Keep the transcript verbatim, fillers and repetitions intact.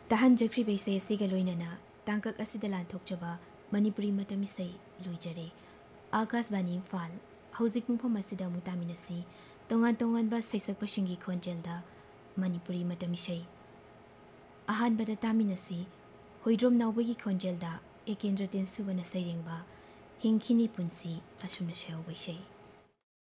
ताहनजख्री बैसे सिगा लोइनना तांकक असिदा लांथोकजबा मणिपुरी मतमिसै लोइजरे आकाशवाणी इम्फाल हौजिक मुफम असिदा मुतामिनसी तोंगान तोंगानबा सैसकपसिंगी खोंजेलदा मणिपुरी मतमिसै अहानबदा तामिनसी होइद्रोम नावबगी खोंजेलदा एकेंद्र तेनसुबना सैरेंबा हिंखिनी पुंसी असुना सेव बैसै।